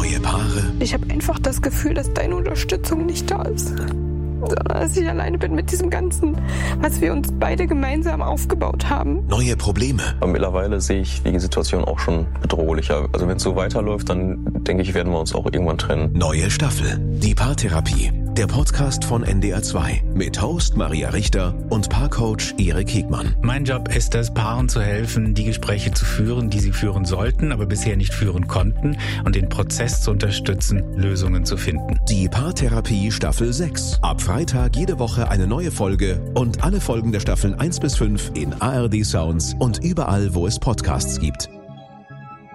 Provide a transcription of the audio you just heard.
neue Paare. Ich habe einfach das Gefühl, dass deine Unterstützung nicht da ist. Sondern dass ich alleine bin mit diesem Ganzen, was wir uns beide gemeinsam aufgebaut haben. Neue Probleme. Aber mittlerweile sehe ich die Situation auch schon bedrohlicher. Also wenn es so weiterläuft, dann denke ich, werden wir uns auch irgendwann trennen. Neue Staffel. Die Paartherapie. Der Podcast von NDR 2 mit Host Maria Richter und Paarcoach Erik Hegmann. Mein Job ist es, Paaren zu helfen, die Gespräche zu führen, die sie führen sollten, aber bisher nicht führen konnten, und den Prozess zu unterstützen, Lösungen zu finden. Die Paartherapie Staffel 6. Ab Freitag jede Woche eine neue Folge und alle Folgen der Staffeln 1 bis 5 in ARD Sounds und überall, wo es Podcasts gibt.